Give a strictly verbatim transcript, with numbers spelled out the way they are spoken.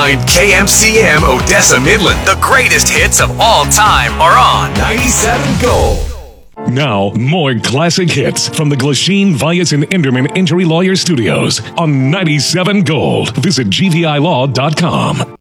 point K M C M Odessa Midland. The greatest hits of all time are on ninety-seven Gold. Now, more classic hits from the Glasheen, Vyas, and Enderman Injury Lawyer Studios on ninety-seven Gold. Visit G V I law dot com.